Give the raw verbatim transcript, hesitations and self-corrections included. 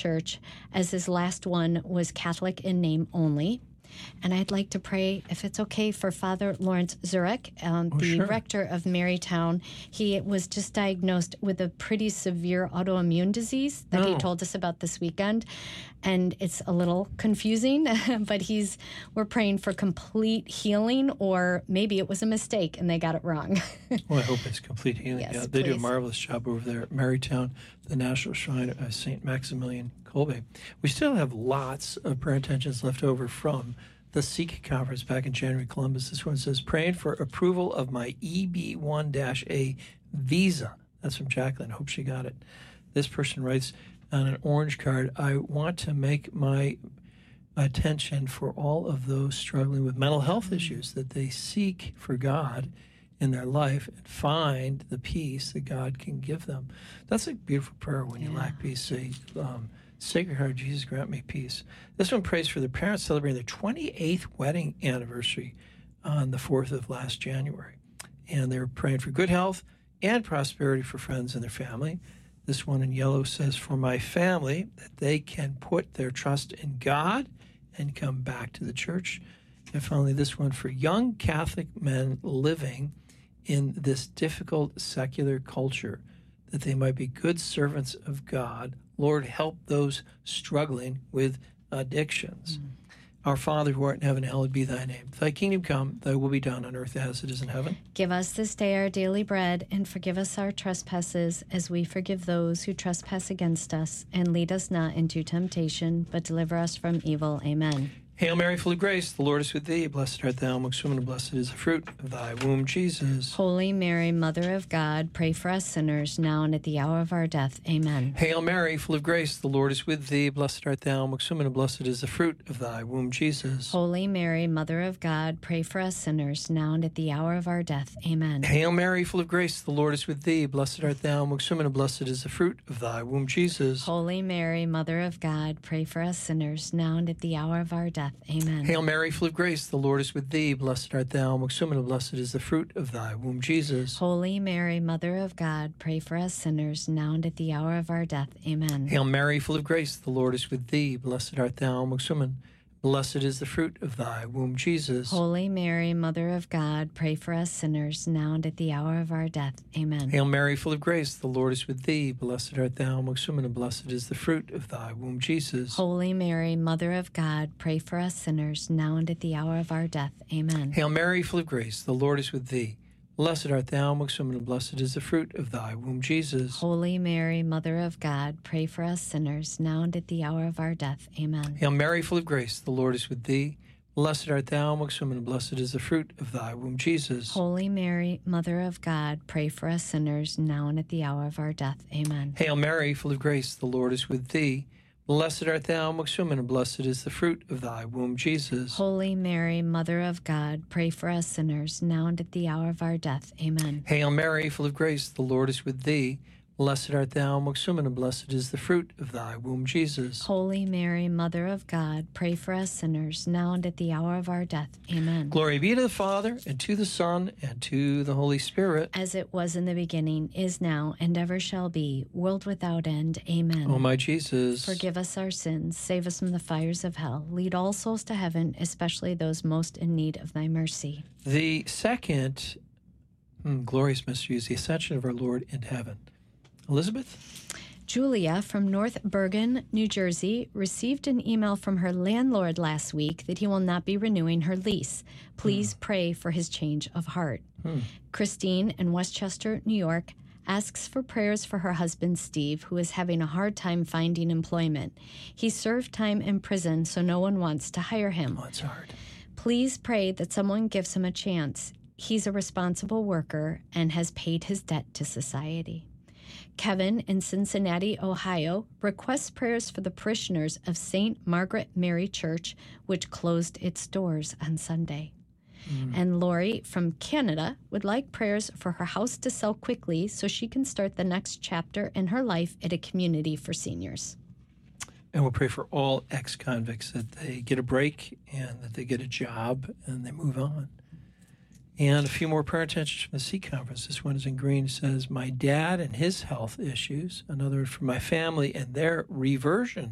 church, as his last one was Catholic in name only. And I'd like to pray, if it's okay, for Father Lawrence Zurek, um, oh, the sure. rector of Marytown. He was just diagnosed with a pretty severe autoimmune disease that Oh. he told us about this weekend. And it's a little confusing, but he's we're praying for complete healing, or maybe it was a mistake and they got it wrong. Well, I hope it's complete healing. Yes, yeah, they do a please. marvelous job over there at Marytown, the National Shrine of Saint Maximilian Kolbe. We still have lots of prayer intentions left over from the Seek Conference back in January, Columbus. This one says, praying for approval of my E B one A visa. That's from Jacqueline. Hope she got it. This person writes on an orange card, I want to make my attention for all of those struggling with mental health issues, that they seek for God in their life and find the peace that God can give them. That's a beautiful prayer when you Yeah. lack peace. Say, um, Sacred Heart of Jesus, grant me peace. This one prays for the parents celebrating their twenty-eighth wedding anniversary on the fourth of last January. And they're praying for good health and prosperity for friends and their family. This one in yellow says, for my family, that they can put their trust in God and come back to the church. And finally, this one for young Catholic men living in this difficult secular culture, that they might be good servants of God. Lord, help those struggling with addictions. Mm. Our Father who art in heaven, hallowed be thy name. Thy kingdom come, thy will be done on earth as it is in heaven. Give us this day our daily bread, and forgive us our trespasses, as we forgive those who trespass against us. And lead us not into temptation, but deliver us from evil. Amen. Hail Mary, full of grace, the Lord is with thee. Blessed art thou amongst women, and blessed is the fruit of thy womb, Jesus. Holy Mary, Mother of God, pray for us sinners, now and at the hour of our death. Amen. Hail Mary, full of grace, the Lord is with thee. Blessed art thou amongst women, and blessed is the fruit of thy womb, Jesus. Holy Mary, Mother of God, pray for us sinners, now and at the hour of our death. Amen. Hail Mary, full of grace, the Lord is with thee. Blessed art thou amongst women, and blessed is the fruit of thy womb, Jesus. Holy Mary, Mother of God, pray for us sinners, now and at the hour of our death. Amen. Hail Mary, full of grace, the Lord is with thee. Blessed art thou amongst women, and blessed is the fruit of thy womb, Jesus. Holy Mary, Mother of God, pray for us sinners, now and at the hour of our death. Amen. Hail Mary, full of grace, the Lord is with thee. Blessed art thou amongst women, blessed is the fruit of thy womb, Jesus. Holy Mary, Mother of God, pray for us sinners, now and at the hour of our death. Amen. Hail Mary, full of grace, the Lord is with thee. Blessed art thou amongst women, and blessed is the fruit of thy womb, Jesus. Holy Mary, Mother of God, pray for us sinners, now and at the hour of our death. Amen. Hail Mary, full of grace, the Lord is with thee. Blessed art thou amongst women, and blessed is the fruit of thy womb, Jesus. Holy Mary, Mother of God, pray for us sinners, now and at the hour of our death. Amen. Hail Mary, full of grace, the Lord is with thee. Blessed art thou amongst women, and blessed is the fruit of thy womb, Jesus. Holy Mary, Mother of God, pray for us sinners, now and at the hour of our death. Amen. Hail Mary, full of grace, the Lord is with thee. Blessed art thou amongst women, and blessed is the fruit of thy womb, Jesus. Holy Mary, Mother of God, pray for us sinners, now and at the hour of our death. Amen. Hail Mary, full of grace, the Lord is with thee. Blessed art thou amongst women, and blessed is the fruit of thy womb, Jesus. Holy Mary, Mother of God, pray for us sinners, now and at the hour of our death. Amen. Glory be to the Father, and to the Son, and to the Holy Spirit. As it was in the beginning, is now, and ever shall be, world without end. Amen. O my Jesus, forgive us our sins, save us from the fires of hell, lead all souls to heaven, especially those most in need of thy mercy. The second hmm, glorious mystery is the ascension of our Lord into heaven. Elizabeth? Julia from North Bergen, New Jersey, received an email from her landlord last week that he will not be renewing her lease. Please hmm. pray for his change of heart. Hmm. Christine in Westchester, New York, asks for prayers for her husband, Steve, who is having a hard time finding employment. He served time in prison, so no one wants to hire him. Oh, it's hard. Please pray that someone gives him a chance. He's a responsible worker and has paid his debt to society. Kevin in Cincinnati, Ohio, requests prayers for the parishioners of Saint Margaret Mary Church, which closed its doors on Sunday. Mm. And Lori from Canada would like prayers for her house to sell quickly so she can start the next chapter in her life at a community for seniors. And we'll pray for all ex-convicts that they get a break and that they get a job and they move on. And a few more prayer intentions from the Seek Conference. This one is in green. It says, my dad and his health issues. Another for my family and their reversion